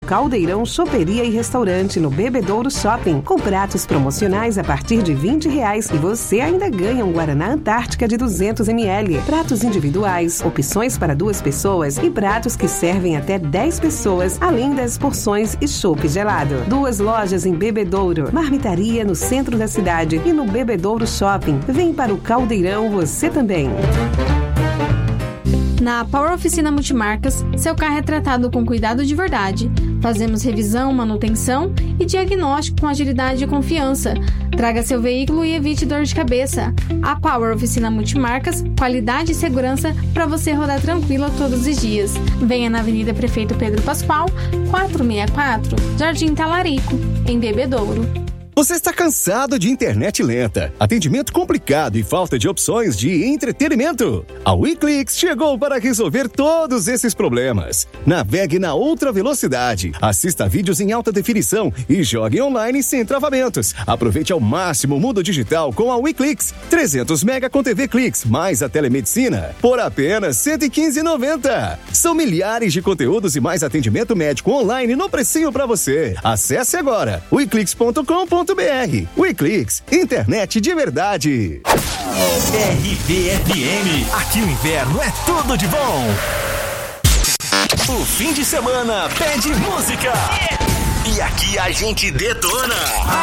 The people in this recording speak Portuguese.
Caldeirão Choperia e Restaurante no Bebedouro Shopping, com pratos promocionais a partir de R$20 e você ainda ganha um Guaraná Antártica de 200 ml. Pratos individuais, opções para 2 pessoas e pratos que servem até 10 pessoas, além das porções e chopp gelado. 2 lojas em Bebedouro, marmitaria no centro da cidade e no Bebedouro Shopping. Vem para o Caldeirão você também. Na Power Oficina Multimarcas, seu carro é tratado com cuidado de verdade. Fazemos revisão, manutenção e diagnóstico com agilidade e confiança. Traga seu veículo e evite dor de cabeça. A Power Oficina Multimarcas, qualidade e segurança para você rodar tranquila todos os dias. Venha na Avenida Prefeito Pedro Pascoal, 464, Jardim Talarico, em Bebedouro. Você está cansado de internet lenta, atendimento complicado e falta de opções de entretenimento? A WeClix chegou para resolver todos esses problemas. Navegue na outra velocidade, assista vídeos em alta definição e jogue online sem travamentos. Aproveite ao máximo o mundo digital com a WeClix. 300 mega com TV Clix, mais a telemedicina, por apenas R$ 115,90. São milhares de conteúdos e mais atendimento médico online no precinho para você. Acesse agora weclix.com.br. WeClix, internet de verdade. RBFM, aqui o inverno é tudo de bom. O fim de semana pede música. E aqui a gente detona.